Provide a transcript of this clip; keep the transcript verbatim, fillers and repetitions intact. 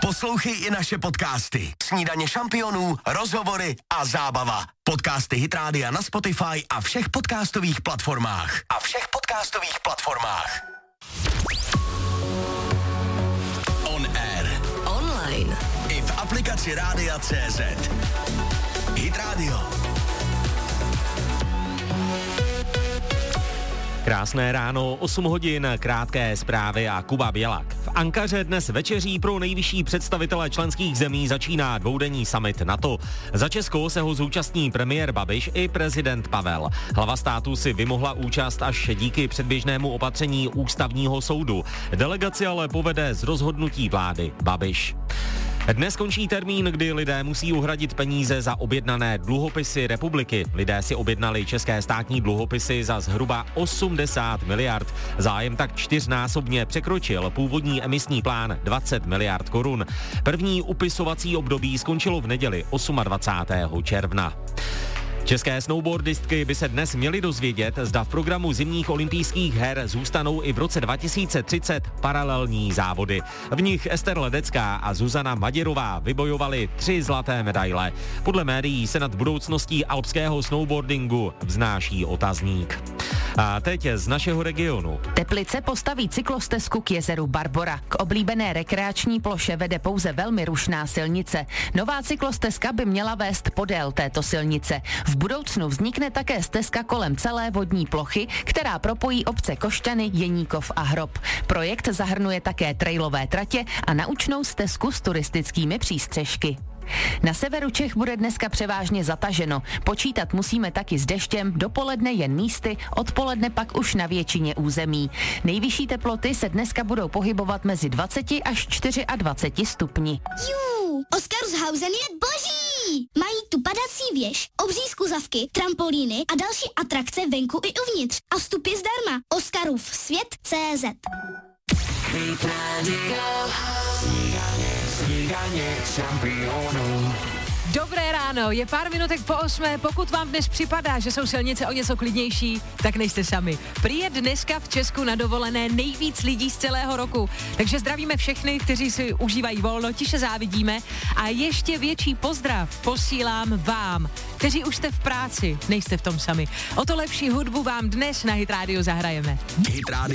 Poslouchej i naše podcasty. Snídaně šampionů, rozhovory a zábava. Podcasty Hit Rádia na Spotify a všech podcastových platformách. A všech podcastových platformách. On air. Online. I v aplikaci Rádia C Z. Hit Radio. Krásné ráno, osm hodin, krátké zprávy a Kuba Bělak. V Ankaře dnes večeří pro nejvyšší představitele členských zemí začíná dvoudenní summit NATO. Za Česko se ho zúčastní premiér Babiš i prezident Pavel. Hlava státu si vymohla účast až díky předběžnému opatření ústavního soudu. Delegaci ale povede z rozhodnutí vlády Babiš. Dnes končí termín, kdy lidé musí uhradit peníze za objednané dluhopisy republiky. Lidé si objednali české státní dluhopisy za zhruba osmdesát miliard. Zájem tak čtyřnásobně překročil původní emisní plán dvacet miliard korun. První upisovací období skončilo v neděli dvacátého osmého června. České snowboardistky by se dnes měly dozvědět, zda v programu zimních olympijských her zůstanou i v roce dva tisíce třicet paralelní závody. V nich Ester Ledecká a Zuzana Maděrová vybojovaly tři zlaté medaile. Podle médií se nad budoucností alpského snowboardingu vznáší otazník. A teď z našeho regionu. Teplice postaví cyklostezku k jezeru Barbora. K oblíbené rekreační ploše vede pouze velmi rušná silnice. Nová cyklostezka by měla vést podél této silnice. V budoucnu vznikne také stezka kolem celé vodní plochy, která propojí obce Košťany, Jeníkov a Hrob. Projekt zahrnuje také trailové tratě a naučnou stezku s turistickými přístřežky. Na severu Čech bude dneska převážně zataženo. Počítat musíme taky s deštěm, dopoledne jen místy, odpoledne pak už na většině území. Nejvyšší teploty se dneska budou pohybovat mezi dvacet až dvacet čtyři stupni. Jú, Oscarshausen je boží! Mají tu padací věž, obří skuzavky, trampolíny a další atrakce venku i uvnitř. A vstup je zdarma. Oscarův svět tečka cé zet. Dobré ráno, je pár minutek po osmé, pokud vám dnes připadá, že jsou silnice o něco klidnější, tak nejste sami. Prý je dneska v Česku na dovolené nejvíc lidí z celého roku, takže zdravíme všechny, kteří si užívají volno, tiše závidíme a ještě větší pozdrav posílám vám, kteří už jste v práci, nejste v tom sami. O to lepší hudbu vám dnes na Hit Radio zahrajeme. Hit Radio.